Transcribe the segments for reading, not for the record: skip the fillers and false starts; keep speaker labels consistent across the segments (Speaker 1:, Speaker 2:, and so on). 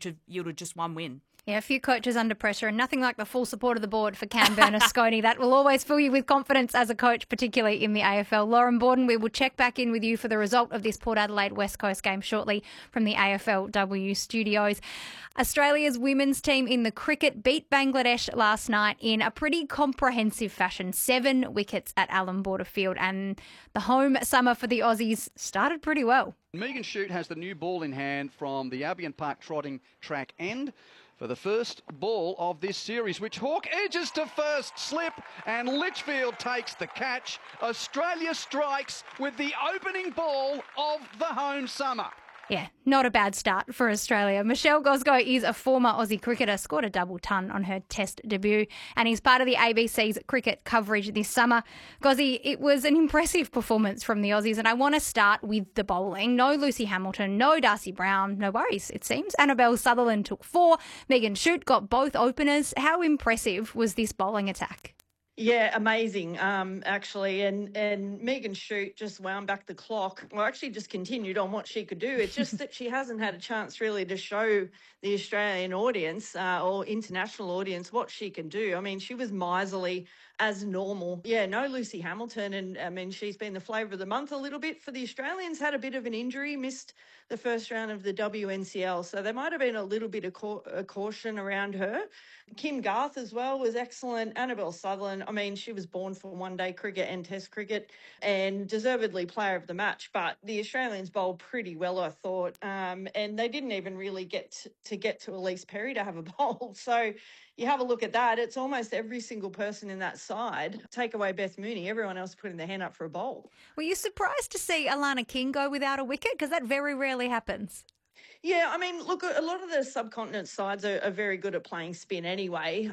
Speaker 1: have yielded just one win.
Speaker 2: Yeah, a few coaches under pressure and nothing like the full support of the board for Cam Bernasconi. That will always fill you with confidence as a coach, particularly in the AFL. Lauren Borden, we will check back in with you for the result of this Port Adelaide West Coast game shortly from the AFLW studios. Australia's women's team in the cricket beat Bangladesh last night in a pretty comprehensive fashion. 7 wickets at Allan Border Field, and the home summer for the Aussies started pretty well.
Speaker 3: Megan Shute has the new ball in hand from the Albion Park trotting track end for the first ball of this series, which Hawke edges to first slip and Litchfield takes the catch. Australia strikes with the opening ball of the home summer.
Speaker 2: Yeah, not a bad start for Australia. Michelle Gosgow is a former Aussie cricketer, scored a double ton on her Test debut, and is part of the ABC's cricket coverage this summer. Gozzy, it was an impressive performance from the Aussies, and I want to start with the bowling. No Lucy Hamilton, no Darcy Brown, no worries, it seems. Annabelle Sutherland took 4. Megan Shute got both openers. How impressive was this bowling attack?
Speaker 4: Yeah, amazing, actually. And Megan Shute just wound back the clock. Well, actually just continued on what she could do. It's just that she hasn't had a chance really to show the Australian audience or international audience what she can do. I mean, she was miserly as normal. Yeah, no Lucy Hamilton. And, I mean, she's been the flavour of the month a little bit for the Australians. Had a bit of an injury, missed the first round of the WNCL. So there might have been a little bit of caution around her. Kim Garth as well was excellent. Annabelle Sutherland, I mean, she was born for one-day cricket and Test cricket and deservedly player of the match. But the Australians bowled pretty well, I thought. And they didn't even really get to Elise Perry to have a bowl. So you have a look at that. It's almost every single person in that side. Take away Beth Mooney, everyone else putting their hand up for a bowl.
Speaker 2: Were you surprised to see Alana King go without a wicket? Because that very rarely happens.
Speaker 4: Yeah, I mean, look, a lot of the subcontinent sides are very good at playing spin anyway.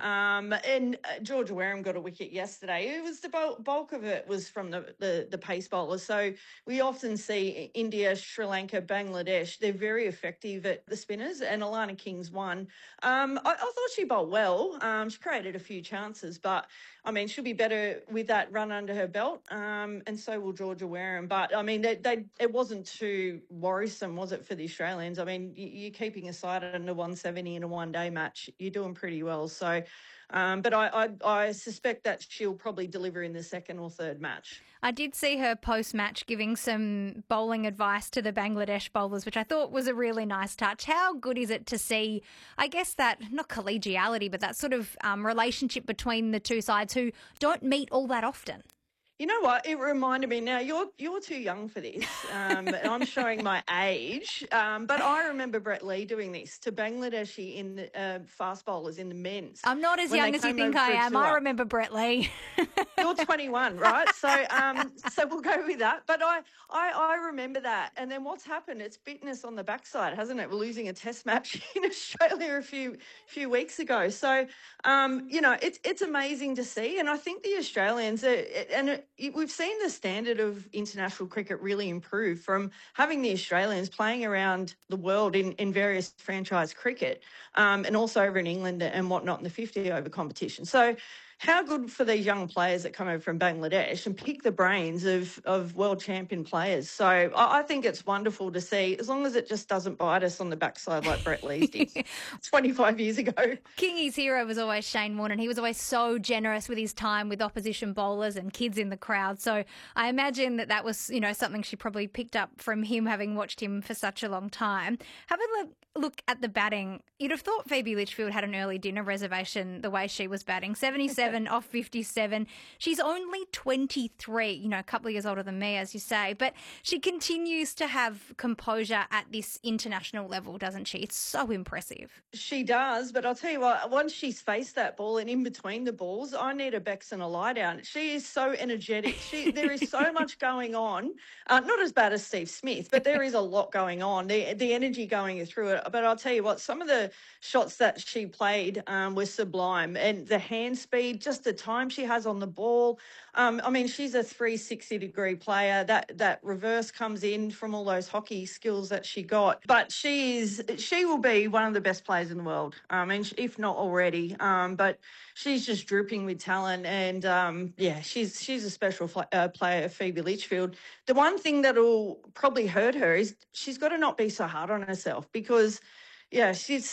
Speaker 4: And Georgia Wareham got a wicket yesterday. It was the bulk of it was from the pace bowlers. So we often see India, Sri Lanka, Bangladesh. They're very effective at the spinners, and Alana King's one. I thought she bowled well. She created a few chances, but I mean, she'll be better with that run under her belt, and so will Georgia Wareham. But, I mean, it wasn't too worrisome, was it, for the Australians? I mean, you're keeping a side under 170 in a one-day match. You're doing pretty well. So, but I suspect that she'll probably deliver in the second or third match.
Speaker 2: I did see her post-match giving some bowling advice to the Bangladesh bowlers, which I thought was a really nice touch. How good is it to see, I guess, that, not collegiality, but that sort of relationship between the two sides who don't meet all that often?
Speaker 4: You know what? It reminded me. Now you're too young for this, and I'm showing my age. But I remember Brett Lee doing this to Bangladeshi in the fast bowlers in the men's.
Speaker 2: I'm not as young as you think I am. I remember Brett Lee.
Speaker 4: You're 21, right? So we'll go with that. But I remember that. And then what's happened? It's bitten us on the backside, hasn't it? We're losing a Test match in Australia a few weeks ago. So you know, it's amazing to see, and I think the Australians we've seen the standard of international cricket really improve from having the Australians playing around the world in various franchise cricket, and also over in England and whatnot in the 50 over competition. So how good for these young players that come over from Bangladesh and pick the brains of world champion players. So I think it's wonderful to see, as long as it just doesn't bite us on the backside like Brett Lee's did 25 years ago.
Speaker 2: Kingy's hero was always Shane Warne, and he was always so generous with his time with opposition bowlers and kids in the crowd. So I imagine that was, you know, something she probably picked up from him, having watched him for such a long time. Have a look at the batting. You'd have thought Phoebe Litchfield had an early dinner reservation the way she was batting. 77 off 57. She's only 23, you know, a couple of years older than me, as you say, but she continues to have composure at this international level, doesn't she? It's so impressive.
Speaker 4: She does, but I'll tell you what, once she's faced that ball and in between the balls, I need a Bex and a lie down. She is so energetic. There is so much going on. Not as bad as Steve Smith, but there is a lot going on. The energy going through it. But I'll tell you what, some of the shots that she played were sublime, and the hand speed, just the time she has on the ball. I mean, she's a 360-degree player. That reverse comes in from all those hockey skills that she got. But she will be one of the best players in the world. I mean, if not already. But she's just dripping with talent, and she's a special player, Phoebe Litchfield. The one thing that'll probably hurt her is she's got to not be so hard on herself, because yeah, she's